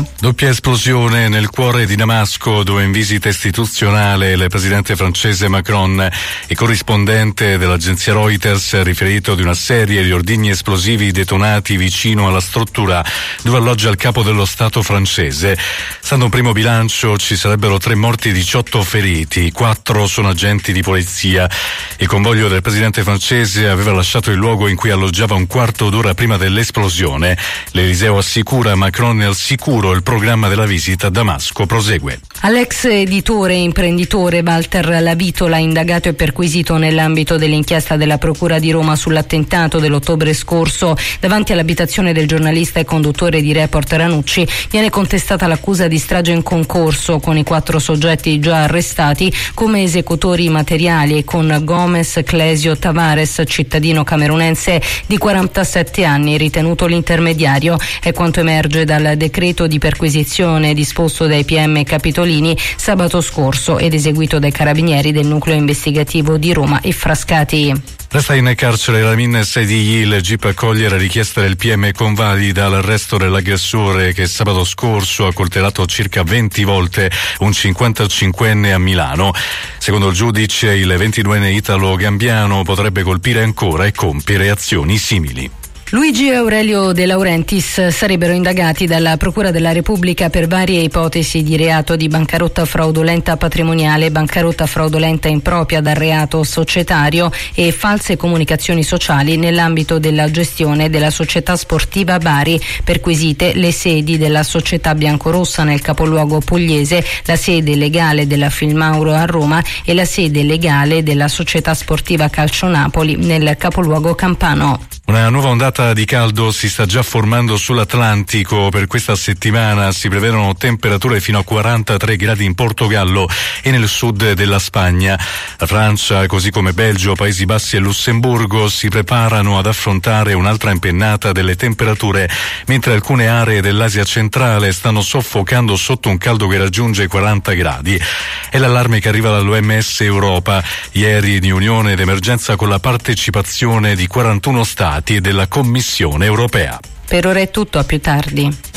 Damasco. Doppia esplosione nel cuore di Damasco, dove in visita istituzionale il presidente francese Macron e corrispondente dell'agenzia Reuters ha riferito di una serie di ordigni esplosivi detonati vicino alla struttura dove alloggia il capo dello Stato francese. Stando un primo bilancio ci sarebbero 3 morti e 18 feriti, 4 sono agenti di polizia. Il convoglio del presidente francese aveva lasciato il luogo in cui alloggiava un quarto d'ora prima dell'esplosione. L'Eliseo assicura, Macron è al sicuro, il programma della visita a Damasco prosegue. All'ex editore e imprenditore Walter Lavitola, indagato e perquisito nell'ambito dell'inchiesta della Procura di Roma sull'attentato dell'ottobre scorso davanti all'abitazione del giornalista e conduttore di Report Ranucci, viene contestata l'accusa di strage in concorso con i 4 soggetti già arrestati come esecutori materiali e con Gomez Clesio Tavares, cittadino camerunense di 47 anni, ritenuto l'intermediario. È quanto emerge dal decreto di perquisizione disposto dai PM capitolini sabato scorso ed eseguito dai carabinieri del nucleo investigativo di Roma e Frascati. Resta in carcere Ramin Sedighi, il GIP accoglie la richiesta del PM convalida all'arresto dell'aggressore che sabato scorso ha coltellato circa 20 volte un 55enne a Milano. Secondo il giudice, il 22enne italo-gambiano potrebbe colpire ancora e compiere azioni simili. Luigi e Aurelio De Laurentiis sarebbero indagati dalla Procura della Repubblica per varie ipotesi di reato di bancarotta fraudolenta patrimoniale, bancarotta fraudolenta impropria dal reato societario e false comunicazioni sociali nell'ambito della gestione della società sportiva Bari. Perquisite le sedi della società biancorossa nel capoluogo pugliese, la sede legale della Filmauro a Roma e la sede legale della società sportiva Calcio Napoli nel capoluogo campano. Una nuova ondata di caldo si sta già formando sull'Atlantico. Per questa settimana si prevedono temperature fino a 43 gradi in Portogallo e nel sud della Spagna. La Francia, così come Belgio, Paesi Bassi e Lussemburgo, si preparano ad affrontare un'altra impennata delle temperature, mentre alcune aree dell'Asia centrale stanno soffocando sotto un caldo che raggiunge i 40 gradi. È l'allarme che arriva dall'OMS Europa. Ieri riunione d'emergenza con la partecipazione di 41 stati e della Commissione europea. Per ora è tutto, a più tardi.